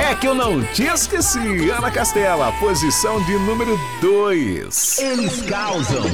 É que eu não te esqueci. Ana Castela, posição de número 2. Eles causam.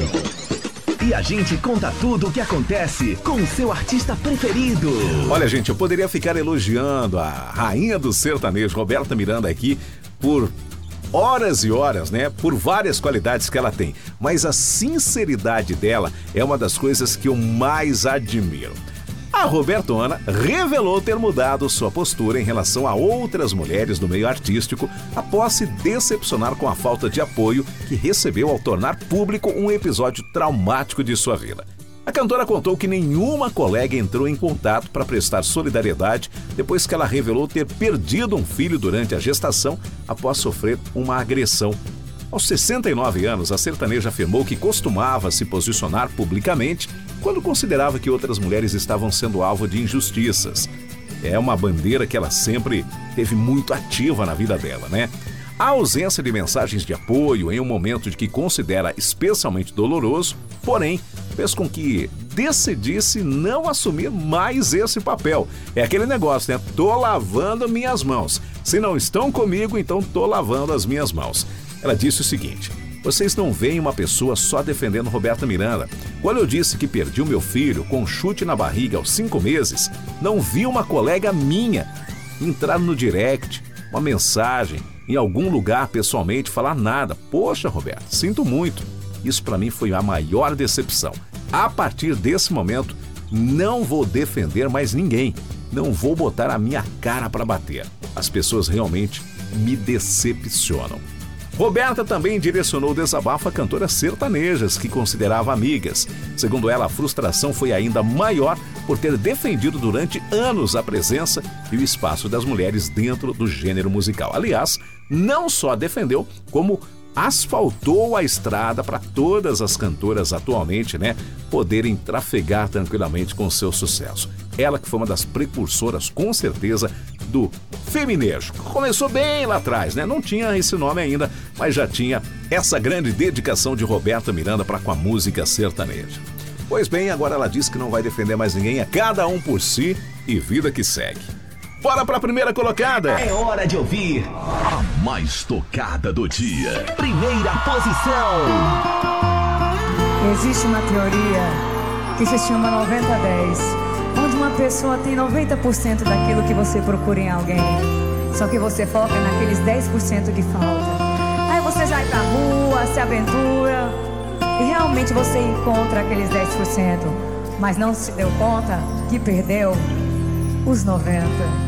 E a gente conta tudo o que acontece com o seu artista preferido. Olha, gente, eu poderia ficar elogiando a rainha do sertanejo, Roberta Miranda, aqui por horas e horas, né? Por várias qualidades que ela tem. Mas a sinceridade dela é uma das coisas que eu mais admiro. A Robertona revelou ter mudado sua postura em relação a outras mulheres do meio artístico após se decepcionar com a falta de apoio que recebeu ao tornar público um episódio traumático de sua vida. A cantora contou que nenhuma colega entrou em contato para prestar solidariedade depois que ela revelou ter perdido um filho durante a gestação após sofrer uma agressão. Aos 69 anos, a sertaneja afirmou que costumava se posicionar publicamente quando considerava que outras mulheres estavam sendo alvo de injustiças. É uma bandeira que ela sempre teve muito ativa na vida dela, né? A ausência de mensagens de apoio em um momento de que considera especialmente doloroso, porém, fez com que decidisse não assumir mais esse papel. É aquele negócio, né? Tô lavando minhas mãos. Se não estão comigo, então tô lavando as minhas mãos. Ela disse o seguinte: vocês não veem uma pessoa só defendendo Roberta Miranda. Quando eu disse que perdi o meu filho com um chute na barriga aos 5 meses, não vi uma colega minha entrar no direct, uma mensagem, em algum lugar pessoalmente falar nada. Poxa, Roberta, sinto muito. Isso para mim foi a maior decepção. A partir desse momento, não vou defender mais ninguém. Não vou botar a minha cara para bater. As pessoas realmente me decepcionam. Roberta também direcionou o desabafo a cantoras sertanejas que considerava amigas. Segundo ela, a frustração foi ainda maior por ter defendido durante anos a presença e o espaço das mulheres dentro do gênero musical. Aliás, não só defendeu, como asfaltou a estrada para todas as cantoras atualmente, né, poderem trafegar tranquilamente com seu sucesso. Ela que foi uma das precursoras, com certeza, do feminejo. Começou bem lá atrás, né? Não tinha esse nome ainda, mas já tinha essa grande dedicação de Roberta Miranda para com a música sertaneja. Pois bem, agora ela diz que não vai defender mais ninguém, é cada um por si e vida que segue. Bora para a primeira colocada! É hora de ouvir a mais tocada do dia. Primeira posição. Existe uma teoria que se chama 90-10. Onde uma pessoa tem 90% daquilo que você procura em alguém. Só que você foca naqueles 10% que falta. Aí você vai pra rua, se aventura e realmente você encontra aqueles 10%. Mas não se deu conta que perdeu os 90%.